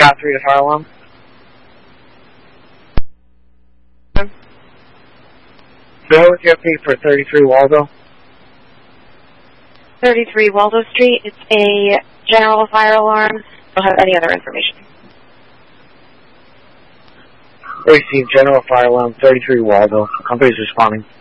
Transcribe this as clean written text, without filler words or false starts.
South 3 to fire alarm. Go with your feet for 33 Waldo. 33 Waldo Street. It's a general fire alarm. Don't have any other information. Receive general fire alarm 33 Waldo. Company's responding.